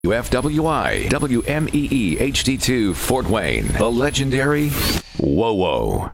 UFWI, WMEE HD2 Fort Wayne, the legendary WOWO.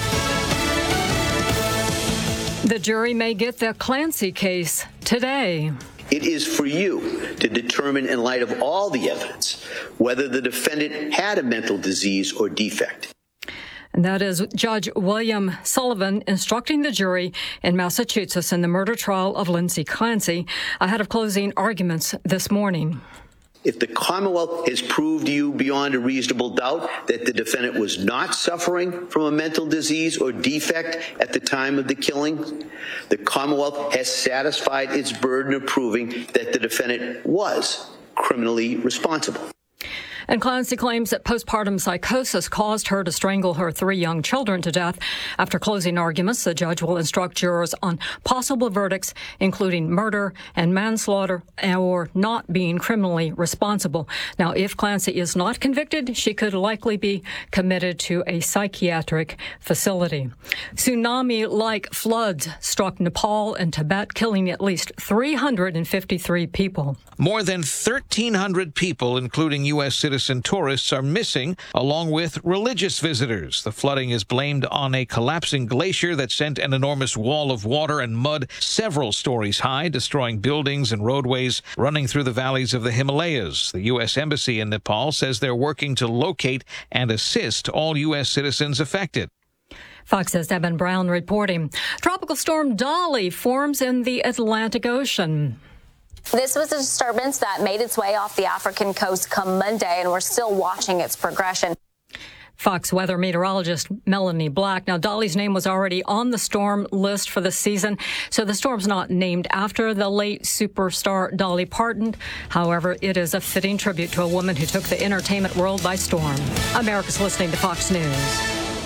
The jury may get the Clancy case today. It is for you to determine, in light of all the evidence, whether the defendant had a mental disease or defect. And that is Judge William Sullivan instructing the jury in Massachusetts in the murder trial of Lindsay Clancy ahead of closing arguments this morning. If the Commonwealth has proved to you beyond a reasonable doubt that the defendant was not suffering from a mental disease or defect at the time of the killing, the Commonwealth has satisfied its burden of proving that the defendant was criminally responsible. And Clancy claims that postpartum psychosis caused her to strangle her 3 young children to death. After closing arguments, the judge will instruct jurors on possible verdicts, including murder and manslaughter or not being criminally responsible. Now, if Clancy is not convicted, she could likely be committed to a psychiatric facility. Tsunami-like floods struck Nepal and Tibet, killing at least 353 people. More than 1,300 people, including U.S. citizens and tourists, are missing, along with religious visitors. The flooding is blamed on a collapsing glacier that sent an enormous wall of water and mud several stories high, destroying buildings and roadways running through the valleys of the Himalayas. The U.S. Embassy in Nepal says they're working to locate and assist all U.S. citizens affected. Fox's Evan Brown reporting. Tropical storm Dolly forms in the Atlantic Ocean. This was a disturbance that made its way off the African coast come Monday, and we're still watching its progression. Fox weather meteorologist Melanie Black. Now, Dolly's name was already on the storm list for the season, so the storm's not named after the late superstar Dolly Parton. However, it is a fitting tribute to a woman who took the entertainment world by storm. America's listening to Fox News.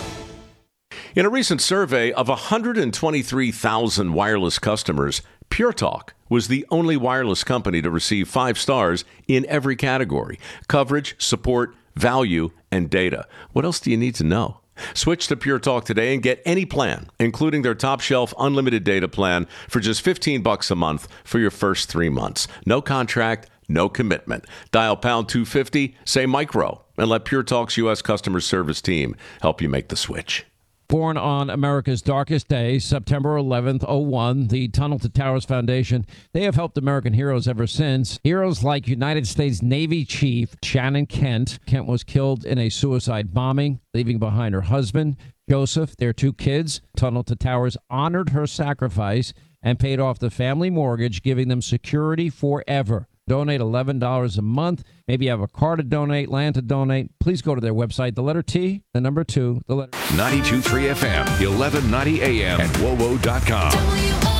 In a recent survey of 123,000 wireless customers, Pure Talk was the only wireless company to receive 5 stars in every category: coverage, support, value, and data. What else do you need to know? Switch to Pure Talk today and get any plan, including their top shelf unlimited data plan, for just $15 a month for your first 3 months. No contract, no commitment. Dial pound 250, say micro, and let Pure Talk's U.S. customer service team help you make the switch. Born on America's darkest day, September 11th, 01, the Tunnel to Towers Foundation, they have helped American heroes ever since. Heroes like United States Navy Chief Shannon Kent. Kent was killed in a suicide bombing, leaving behind her husband, Joseph, their 2 kids. Tunnel to Towers honored her sacrifice and paid off the family mortgage, giving them security forever. Donate $11 a month. Maybe you have a car to donate, land to donate. Please go to their website, the letter T, the number 2, the letter 92.3 FM, 1190 AM, and WOWO.com.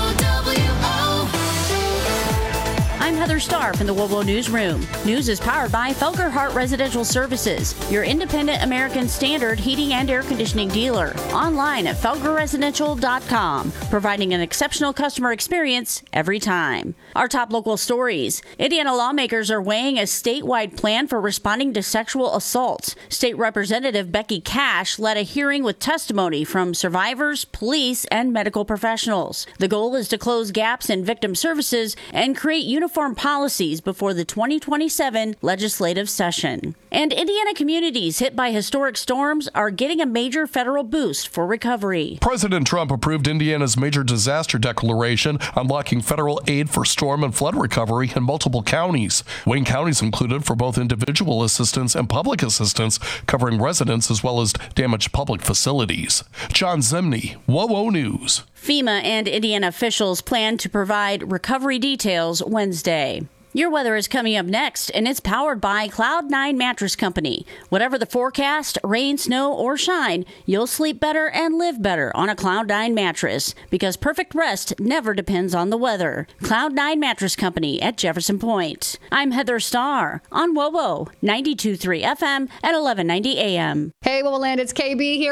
I'm Heather Starr from the WOWO Newsroom. News is powered by Felger Hart Residential Services, your independent American Standard heating and air conditioning dealer. Online at felgerresidential.com, providing an exceptional customer experience every time. Our top local stories. Indiana lawmakers are weighing a statewide plan for responding to sexual assaults. State Representative Becky Cash led a hearing with testimony from survivors, police, and medical professionals. The goal is to close gaps in victim services and create uniform policies before the 2027 legislative session. And Indiana communities hit by historic storms are getting a major federal boost for recovery. President Trump approved Indiana's major disaster declaration, unlocking federal aid for storm and flood recovery in multiple counties. Wayne County is included for both individual assistance and public assistance, covering residents as well as damaged public facilities. John Zimney, WOWO News. FEMA and Indiana officials plan to provide recovery details Wednesday. Your weather is coming up next, and it's powered by Cloud9 Mattress Company. Whatever the forecast, rain, snow, or shine, you'll sleep better and live better on a Cloud9 mattress, because perfect rest never depends on the weather. Cloud9 Mattress Company at Jefferson Point. I'm Heather Starr on WOWO, 92.3 FM at 1190 AM. Hey, WOWO Land, it's KB here.